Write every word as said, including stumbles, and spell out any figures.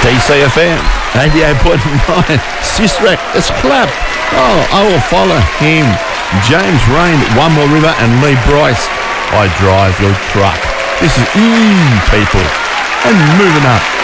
B C F M, eighty-eight point nine. Sistrek, let's clap. Oh, I will follow him. James Rain, One More River, and Lee Bryce, I Drive Your Truck. This is Mmm People. And moving up.